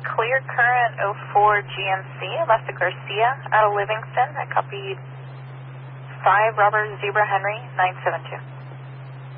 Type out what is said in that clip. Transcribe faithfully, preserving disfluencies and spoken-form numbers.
clear current oh four G M C, left to Garcia, out of Livingston. I copied five Robert Zebra Henry, nine seven two.